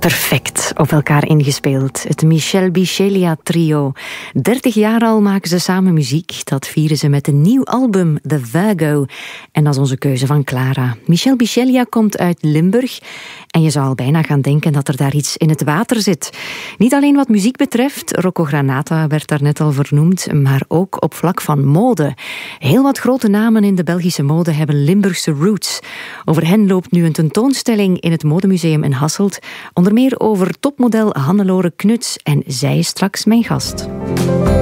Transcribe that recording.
perfect op elkaar ingespeeld. Het Michel Bichelia trio. 30 jaar al maken ze samen muziek. Dat vieren ze met een nieuw album, The Virgo. En dat is onze keuze van Clara. Michel Bichelia komt uit Limburg. En je zou al bijna gaan denken dat er daar iets in het water zit. Niet alleen wat muziek betreft, Rocco Granata werd daar net al vernoemd, maar ook op vlak van mode. Heel wat grote namen in de Belgische mode hebben Limburgse roots. Over hen loopt nu een tentoonstelling in het Modemuseum in Hasselt. Onder meer over topmodel Hannelore Knuts. En zij is straks mijn gast.